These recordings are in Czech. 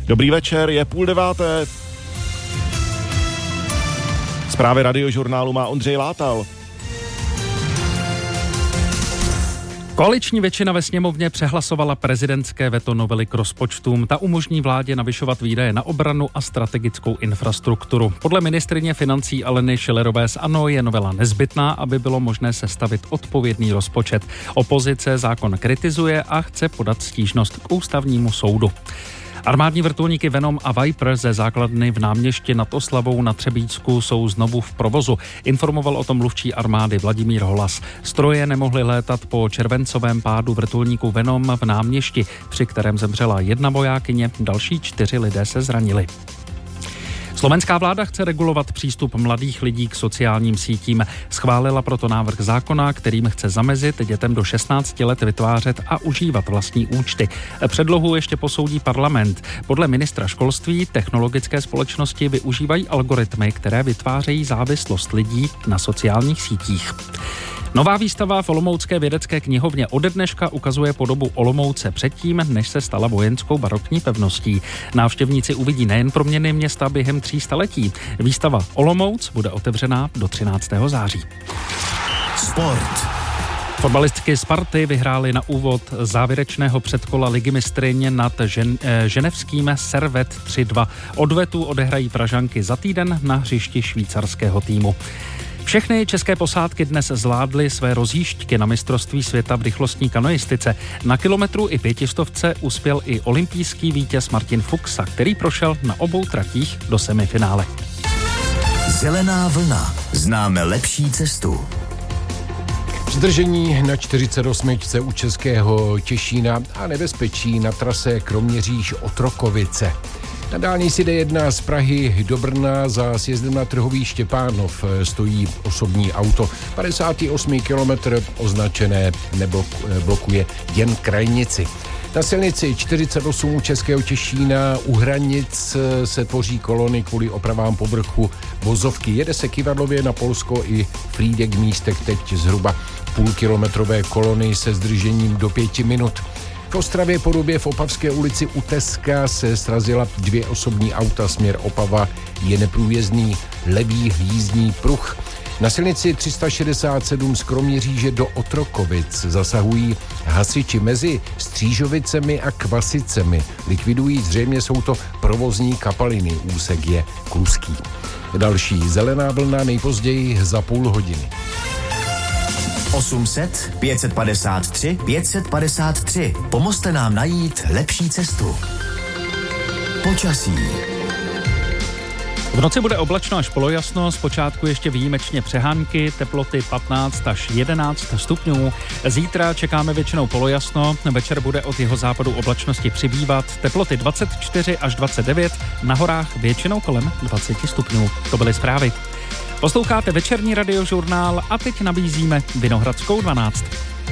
Dobrý večer, je 8:30. Zprávy Radiožurnálu má Ondřej Látal. Koaliční většina ve sněmovně přehlasovala prezidentské veto novely k rozpočtům. Ta umožní vládě navyšovat výdaje na obranu a strategickou infrastrukturu. Podle ministryně financí Aleny Schillerové z ANO je novela nezbytná, aby bylo možné sestavit odpovědný rozpočet. Opozice zákon kritizuje a chce podat stížnost k ústavnímu soudu. Armádní vrtulníky Venom a Viper ze základny v Náměšti nad Oslavou na Třebíčsku jsou znovu v provozu. Informoval o tom mluvčí armády Vladimír Holas. Stroje nemohly létat po červencovém pádu vrtulníku Venom v Náměšti, při kterém zemřela 1 vojákyně, další 4 lidé se zranili. Slovenská vláda chce regulovat přístup mladých lidí k sociálním sítím. Schválila proto návrh zákona, kterým chce zamezit dětem do 16 let vytvářet a užívat vlastní účty. Předlohu ještě posoudí parlament. Podle ministra školství technologické společnosti využívají algoritmy, které vytvářejí závislost lidí na sociálních sítích. Nová výstava v Olomoucké vědecké knihovně ode dneška ukazuje podobu Olomouce předtím, než se stala vojenskou barokní pevností. Návštěvníci uvidí nejen proměny města během 3 staletí. Výstava Olomouc bude otevřená do 13. září. Sport. Fotbalistky Sparty vyhrály na úvod závěrečného předkola Ligy mistryň nad ženevským Servet 3-2. Odvetu odehrají Pražanky za týden na hřišti švýcarského týmu. Všechny české posádky dnes zvládly své rozjížďky na mistrovství světa v rychlostní kanoistice. Na kilometru i 500 uspěl i olympijský vítěz Martin Fuchsa, který prošel na obou tratích do semifinále. Zelená vlna. Známe lepší cestu. Zdržení na 48 u Českého Těšína a nebezpečí na trase Kroměříž-Otrokovice. Na dálnici D1 z Prahy do Brna za sjezdem na Trhový Štěpánov stojí osobní auto. 58. kilometr označené blokuje jen krajnici. Na silnici 48 u Českého Těšína u hranic se tvoří kolony kvůli opravám povrchu vozovky. Jede se kyvadlově na Polsko i Frýdek Místek, teď zhruba půlkilometrové kolony se zdržením do 5 minut. V Ostravě Porubě v Opavské ulici u Teska se srazila 2 osobní auta, směr Opava je neprůjezdný, levý jízdní pruh. Na silnici 367 z Kroměříže do Otrokovic zasahují hasiči mezi Střížovicemi a Kvasicemi. Likvidují, zřejmě jsou to provozní kapaliny, úsek je kluský. Další zelená vlna nejpozději za půl hodiny. 800 553 553. Pomozte nám najít lepší cestu. Počasí. V noci bude oblačno až polojasno, zpočátku ještě výjimečně přehánky, teploty 15 až 11 stupňů. Zítra čekáme většinou polojasno, večer bude od jihozápadu oblačnosti přibývat, teploty 24 až 29, na horách většinou kolem 20 stupňů. To byly zprávy. Posloucháte večerní Radiožurnál a teď nabízíme Vinohradskou 12.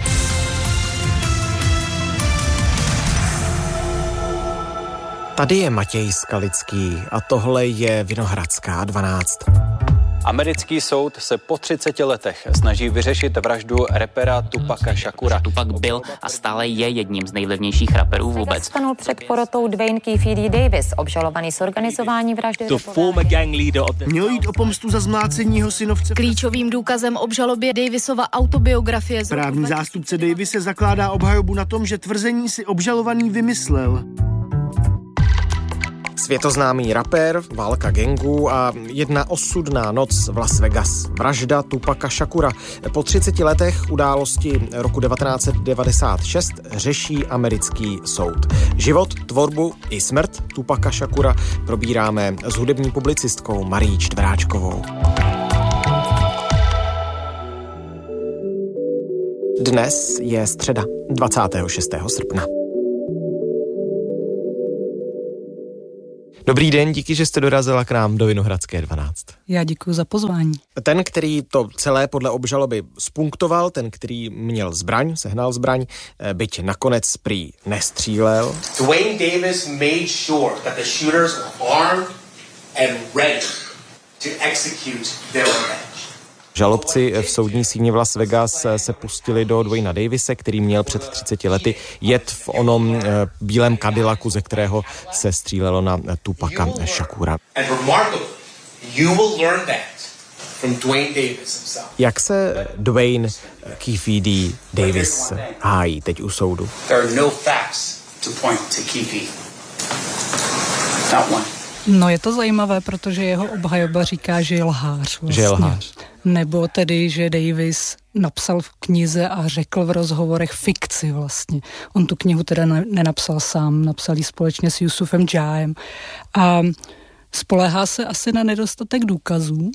Tady je Matěj Skalický a tohle je Vinohradská 12. Americký soud se po 30 letech snaží vyřešit vraždu rapera Tupaca Shakura. Tupac byl a stále je jedním z nejvlivnějších raperů vůbec. Stanul před porotou Dwayne Keefe Davis, obžalovaný z organizování vraždy. Mělo jít o pomstu za zmlácení jeho synovce. Klíčovým důkazem obžalobě Davisova autobiografie. Právní zástupce Davise zakládá obhajobu na tom, že tvrzení si obžalovaný vymyslel. Světoznámý rapper, válka gangů a jedna osudná noc v Las Vegas. Vražda Tupaca Shakura. Po 30 letech události roku 1996 řeší americký soud. Život, tvorbu i smrt Tupaca Shakura probíráme s hudební publicistkou Marií Čtveráčkovou. Dnes je středa, 26. srpna. Dobrý den, díky, že jste dorazila k nám do Vinohradské 12. Já děkuji za pozvání. Ten, který to celé podle obžaloby spunktoval, ten, který měl zbraň, sehnal zbraň, byť nakonec prý nestřílel. Dwayne Davis made sure that the shooters were armed and ready to execute their revenge. Žalobci v soudní síni v Las Vegas se pustili do Dwayna Davise, který měl před 30 lety jet v onom bílém Cadillacu, ze kterého se střílelo na Tupaca Shakura. Jak se Dwayne Keefe D. Davis hájí teď u soudu? No je to zajímavé, protože jeho obhajoba říká, že je lhář. Vlastně. Že je lhář. Nebo tedy, že Davis napsal v knize a řekl v rozhovorech fikci vlastně. On tu knihu teda nenapsal sám, napsal ji společně s Yusufem Jahem. A spoléhá se asi na nedostatek důkazů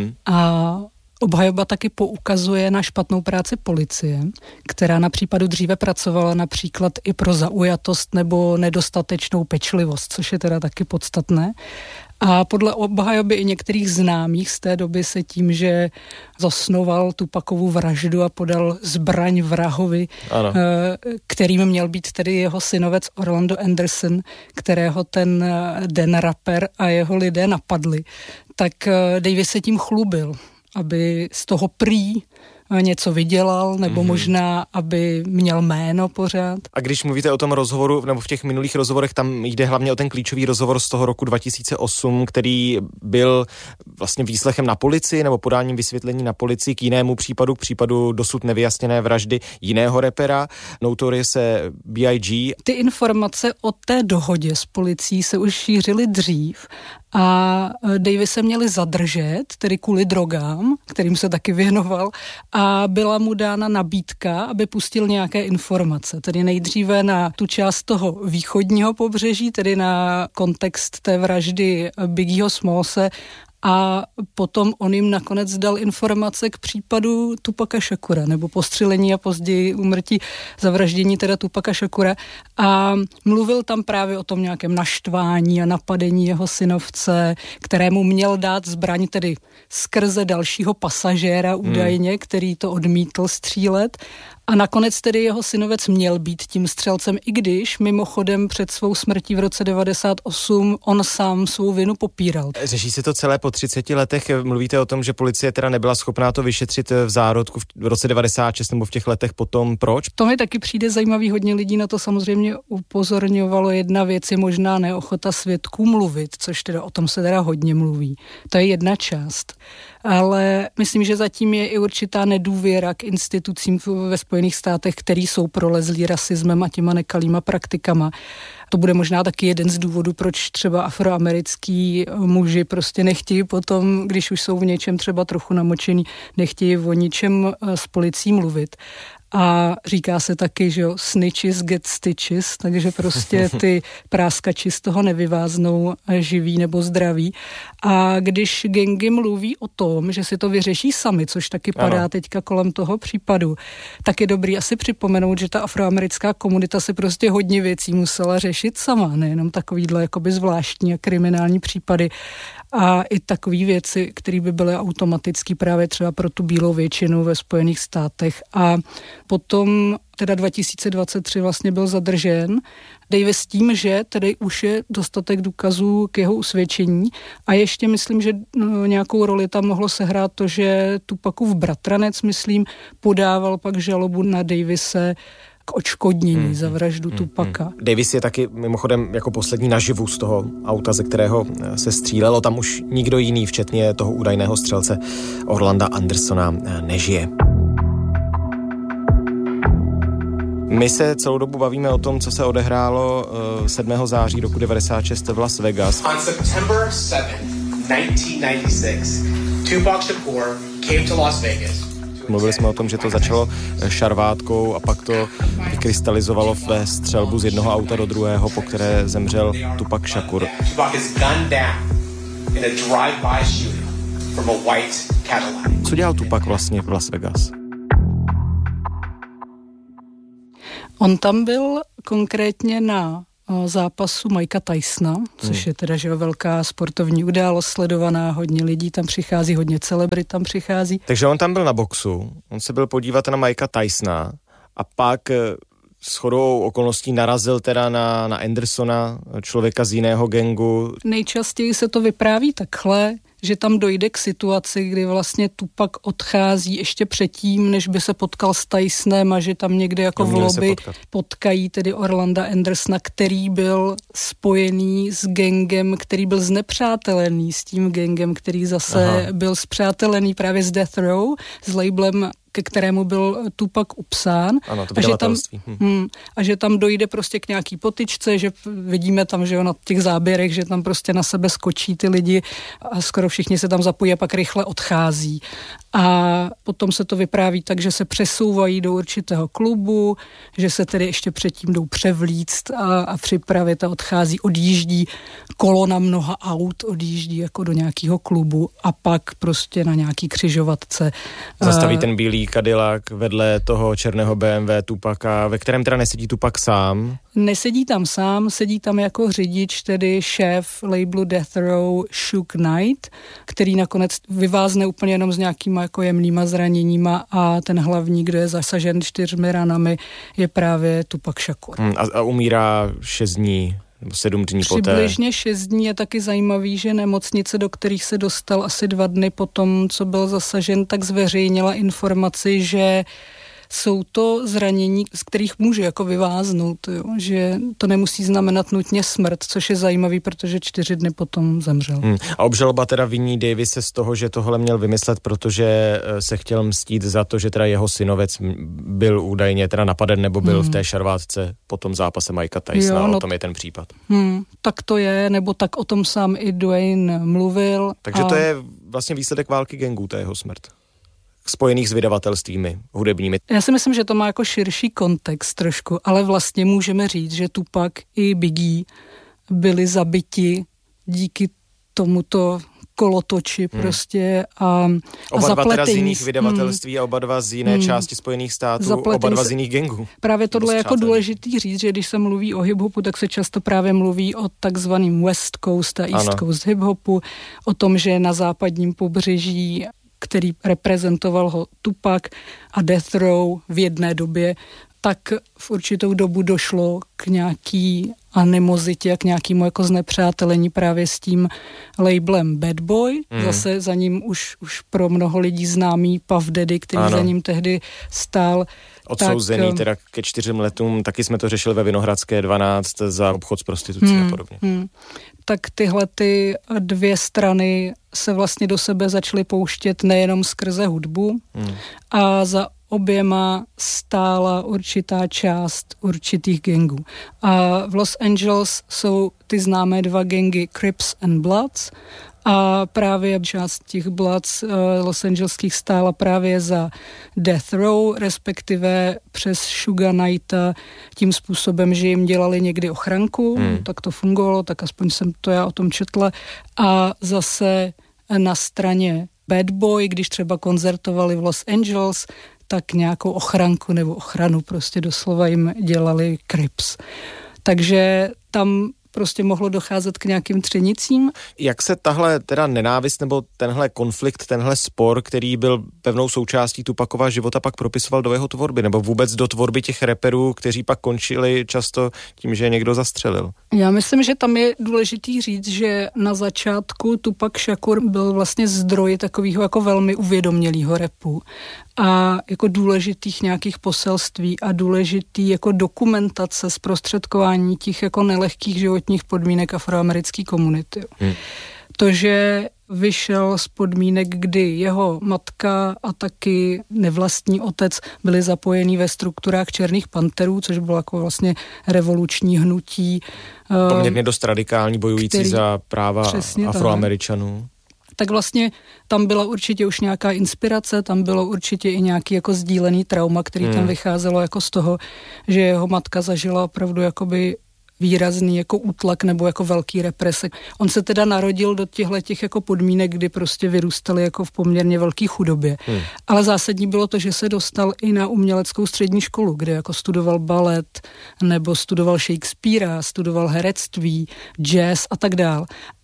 a obhajoba taky poukazuje na špatnou práci policie, která na případu dříve pracovala například i pro zaujatost nebo nedostatečnou pečlivost, což je teda taky podstatné. A podle obhajoby i některých známých z té doby se tím, že zasnoval Tupacovu vraždu a podal zbraň vrahovi, kterým měl být tedy jeho synovec Orlando Anderson, kterého ten den rapper a jeho lidé napadli, tak Davis se tím chlubil, aby z toho prý něco vydělal, nebo možná, aby měl jméno pořád. A když mluvíte o tom rozhovoru, nebo v těch minulých rozhovorech, tam jde hlavně o ten klíčový rozhovor z toho roku 2008, který byl vlastně výslechem na policii, nebo podáním vysvětlení na policii k jinému případu, k případu dosud nevyjasněné vraždy jiného rapera, Notorious B.I.G. Ty informace o té dohodě s policií se už šířily dřív a Davise měli zadržet, tedy kvůli drogám, kterým se taky věnoval, a byla mu dána nabídka, aby pustil nějaké informace, tedy nejdříve na tu část toho východního pobřeží, tedy na kontext té vraždy Biggieho Smallse, a potom on jim nakonec dal informace k případu Tupaca Shakura, nebo postřelení a později úmrtí, zavraždění teda Tupaca Shakura, a mluvil tam právě o tom nějakém naštvání a napadení jeho synovce, kterému měl dát zbraň tedy skrze dalšího pasažéra údajně, který to odmítl střílet. A nakonec tedy jeho synovec měl být tím střelcem, i když mimochodem před svou smrtí v roce 98 on sám svou vinu popíral. Řeší se to celé po 30 letech. Mluvíte o tom, že policie teda nebyla schopná to vyšetřit v zárodku v roce 96 nebo v těch letech potom. Proč? To mi taky přijde zajímavý, hodně lidí na to samozřejmě upozorňovalo. Jedna věc je možná neochota svědků mluvit, což teda o tom se teda hodně mluví. To je jedna část. Ale myslím, že zatím je i určitá nedůvěra k institucím ve Spojených státech, který jsou prolezlí rasismem a těma nekalýma praktikama. To bude možná taky jeden z důvodů, proč třeba afroamerický muži prostě nechtějí potom, když už jsou v něčem třeba trochu namočený, nechtějí o ničem s policií mluvit. A říká se taky, že snitches get stitches, takže prostě ty práskači z toho nevyváznou živí nebo zdraví. A když gangy mluví o tom, že si to vyřeší sami, což taky padá teďka kolem toho případu, tak je dobrý asi připomenout, že ta afroamerická komunita si prostě hodně věcí musela řešit sama, nejenom takovýhle jakoby zvláštní a kriminální případy, a i takové věci, které by byly automaticky právě třeba pro tu bílou většinu ve Spojených státech. A potom teda 2023 vlastně byl zadržen Davis s tím, že tedy už je dostatek důkazů k jeho usvědčení, a ještě myslím, že nějakou roli tam mohlo sehrát to, že Tupacův bratranec, myslím, podával pak žalobu na Davise k odškodnění za vraždu Tupaca. Davis je taky mimochodem jako poslední naživu z toho auta, ze kterého se střílelo. Tam už nikdo jiný, včetně toho údajného střelce Orlanda Andersona, nežije. My se celou dobu bavíme o tom, co se odehrálo 7. září roku 96 v Las Vegas. On September 7, 1996, Tupac Shakur came to Las Vegas. Mluvili jsme o tom, že to začalo šarvátkou a pak to vykrystalizovalo ve střelbu z jednoho auta do druhého, po které zemřel Tupac Shakur. Co dělal Tupac vlastně v Las Vegas? On tam byl konkrétně na zápasu Mikea Tysona, což je teda že velká sportovní událost, sledovaná, hodně lidí tam přichází, hodně celebrit tam přichází. Takže on tam byl na boxu, on se byl podívat na Mikea Tysona a pak shodou okolností narazil teda na Andersona, člověka z jiného gangu. Nejčastěji se to vypráví takhle, že tam dojde k situaci, kdy vlastně Tupac odchází ještě předtím, než by se potkal s Tysonem a že tam někde jako v lobby potkají tedy Orlanda Andersona, který byl spojený s gangem, který byl znepřátelený s tím gangem, který zase byl spřátelený právě s Death Row, s labelem, ke kterému byl Tupac upsán. Ano, to vydavatelství. A že tam dojde prostě k nějaký potyčce, že vidíme tam, že na těch záběrech, že tam prostě na sebe skočí ty lidi a skoro všichni se tam zapojí a pak rychle odchází. A potom se to vypráví tak, že se přesouvají do určitého klubu, že se tedy ještě předtím jdou převlíct a připravit a odchází, odjíždí kolona mnoha aut, odjíždí jako do nějakého klubu a pak prostě na nějaký křižovatce. Zastaví ten bílý Cadillac vedle toho černého BMW Tupaca, ve kterém teda nesedí Tupac sám. Nesedí tam sám, sedí tam jako řidič, tedy šéf labelu Death Row Suge Knight, který nakonec vyvázne úplně jenom s nějakýma jako jemnýma zraněníma a ten hlavní, kdo je zasažen 4 ranami, je právě Tupac Shakur. A umírá 6 dní. 7 dní poté. Přibližně 6 dní. Je taky zajímavý, že nemocnice, do kterých se dostal asi 2 dny potom, co byl zasažen, tak zveřejnila informaci, že jsou to zranění, z kterých může jako vyváznout, jo? Že to nemusí znamenat nutně smrt, což je zajímavý, protože 4 dny potom zemřel. A obžaloba teda viní Davise z toho, že tohle měl vymyslet, protože se chtěl mstít za to, že teda jeho synovec byl údajně teda napaden nebo byl v té šarvátce po tom zápase Mikea Tysona, jo, no, o tom je ten případ. Tak to je, nebo tak o tom sám i Dwayne mluvil. Takže to je vlastně výsledek války gangů, ta jeho smrt. Spojených s vydavatelstvími hudebními. Já si myslím, že to má jako širší kontext trošku, ale vlastně můžeme říct, že Tupac i Biggie byli zabiti díky tomuto kolotoči prostě a oba zapletení. Dva teda z jiných vydavatelství a oba dva z jiné části Spojených států, oba dva z jiných gangů. Právě tohle je jako důležitý říct, že když se mluví o hip-hopu, tak se často právě mluví o takzvaným West Coast a East Coast hip-hopu, o tom, že na západním pobřeží, který reprezentoval ho Tupac a Death Row v jedné době, tak v určitou dobu došlo k nějaký animozitě, k nějakému jako znepřátelení právě s tím labelem Bad Boy. Zase za ním už pro mnoho lidí známý Puff Daddy, který za ním tehdy stál. Odsouzený teda ke 4 letům, taky jsme to řešili ve Vinohradské 12 za obchod s prostitucí a podobně. Tak tyhle ty 2 strany se vlastně do sebe začaly pouštět nejenom skrze hudbu a za oběma stála určitá část určitých gangů. A v Los Angeles jsou ty známé 2 gangy Crips and Bloods a právě část těch Bloods Los Angeleských stála právě za Death Row, respektive přes Suge Knighta tím způsobem, že jim dělali někdy ochranku, tak to fungovalo, tak aspoň jsem to já o tom četla. A zase na straně Bad Boy, když třeba koncertovali v Los Angeles, tak nějakou ochranku nebo ochranu prostě doslova jim dělali Crips. Takže tam prostě mohlo docházet k nějakým třenicím. Jak se tahle teda nenávist nebo tenhle konflikt, tenhle spor, který byl pevnou součástí Tupacova života, pak propisoval do jeho tvorby nebo vůbec do tvorby těch raperů, kteří pak končili často tím, že někdo zastřelil? Já myslím, že tam je důležitý říct, že na začátku Tupac Shakur byl vlastně zdroj takového jako velmi uvědomělého rapu a jako důležitých nějakých poselství a důležitý jako dokumentace, zprostředkování těch jako nelehkých životních podmínek afroamerické komunity. To, že vyšel z podmínek, kdy jeho matka a taky nevlastní otec byli zapojení ve strukturách Černých panterů, což bylo jako vlastně revoluční hnutí. Poměrně dost radikální, bojující za práva Afroameričanů. Tak vlastně tam byla určitě už nějaká inspirace, tam bylo určitě i nějaký jako sdílený trauma, který tam vycházelo jako z toho, že jeho matka zažila opravdu jakoby výrazný jako útlak nebo jako velký represe. On se teda narodil do těch jako podmínek, kdy prostě vyrůstali jako v poměrně velké chudobě. Ale zásadní bylo to, že se dostal i na uměleckou střední školu, kde jako studoval balet nebo studoval Shakespearea, studoval herectví, jazz a tak dál.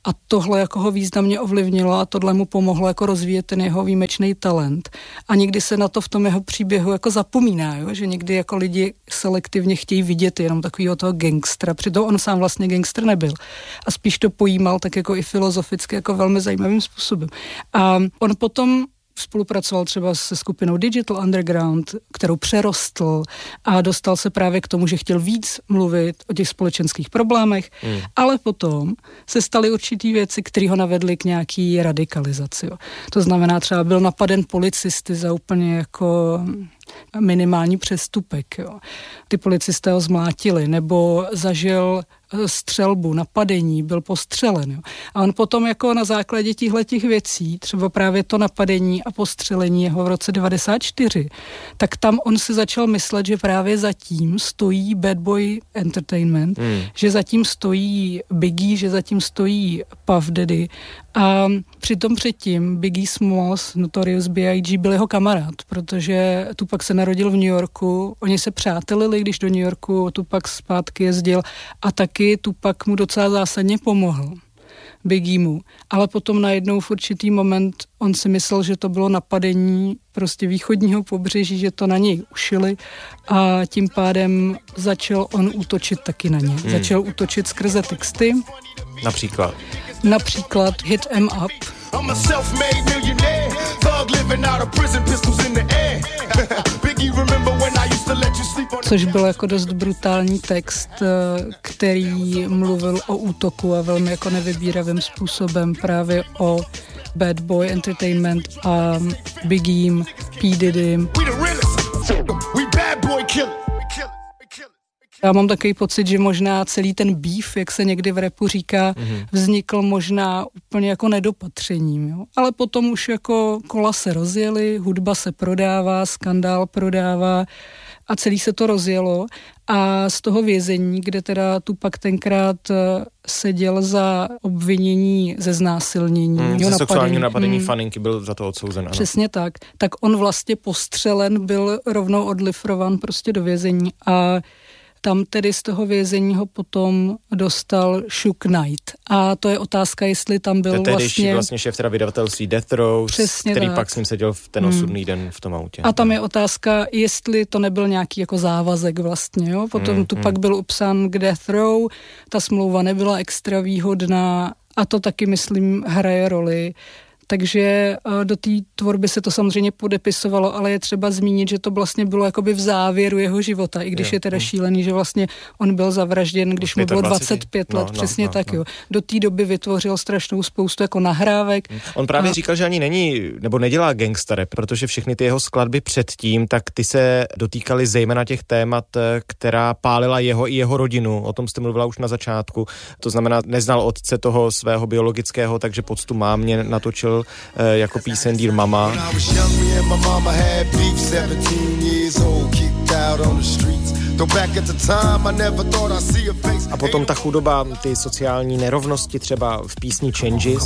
A tohle jako ho významně ovlivnilo a tohle mu pomohlo jako rozvíjet ten jeho výjimečný talent. A někdy se na to v tom jeho příběhu jako zapomíná, jo? Že někdy jako lidi selektivně chtějí vidět jenom takového toho gangstra, přitom on sám vlastně gangster nebyl. A spíš to pojímal tak jako i filozoficky jako velmi zajímavým způsobem. A on potom spolupracoval třeba se skupinou Digital Underground, kterou přerostl a dostal se právě k tomu, že chtěl víc mluvit o těch společenských problémech, ale potom se staly určitý věci, které ho navedly k nějaký radikalizaci. Jo. To znamená, třeba byl napaden policisty za úplně jako minimální přestupek. Jo. Ty policisté ho zmlátili, nebo zažil střelbu, napadení, byl postřelen. Jo. A on potom jako na základě těchto věcí, třeba právě to napadení a postřelení jeho v roce 1994, tak tam on si začal myslet, že právě zatím stojí Bad Boy Entertainment, že zatím stojí Biggie, že zatím stojí Puff Daddy. A přitom předtím Biggie Smalls, Notorious B.I.G. byl jeho kamarád, protože Tupac se narodil v New Yorku, oni se přátelili, když do New Yorku Tupac zpátky jezdil a taky Tupac mu docela zásadně pomohl, Biggiemu, ale potom najednou v určitý moment on si myslel, že to bylo napadení prostě východního pobřeží, že to na něj ušili a tím pádem začal on útočit taky na ně. Začal útočit skrze texty. Například Hit 'em Up. Což byl jako dost brutální text, který mluvil o útoku a velmi jako nevybíravým způsobem právě o Bad Boy Entertainment a Biggiem, P. Diddym. Já mám takový pocit, že možná celý ten beef, jak se někdy v rapu říká, vznikl možná úplně jako nedopatřením. Jo? Ale potom už jako kola se rozjeli, hudba se prodává, skandál prodává a celý se to rozjelo. A z toho vězení, kde teda Tupac tenkrát seděl za obvinění ze znásilnění. Ze sexuálního napadení faninky byl za to odsouzen. Ano. Přesně tak. Tak on vlastně postřelen, byl rovnou odlifrovan prostě do vězení a tam tedy z toho vězení ho potom dostal Suge Knight. A to je otázka, jestli tam byl vlastně šéf teda vydavatelství Death Row, který tak. Pak s ním seděl v ten osudný den v tom autě. A tam je otázka, jestli to nebyl nějaký jako závazek vlastně. Jo? Potom Tupac byl upsán k Death Row, ta smlouva nebyla extra výhodná a to taky, myslím, hraje roli. Takže do té tvorby se to samozřejmě podepisovalo, ale je třeba zmínit, že to vlastně bylo jakoby v závěru jeho života, i když je teda šílený, že vlastně on byl zavražděn, když mu bylo 25 let, přesně tak. Jo. Do té doby vytvořil strašnou spoustu jako nahrávek. On právě říkal, že ani není, nebo nedělá gangsta rap, protože všechny ty jeho skladby předtím, tak ty se dotýkaly zejména těch témat, která pálila jeho i jeho rodinu. O tom jste mluvila už na začátku. To znamená, neznal otce toho svého biologického, takže poctu mámě natočil jako píseň Dear Mama. A potom ta chudoba, ty sociální nerovnosti třeba v písni Changes.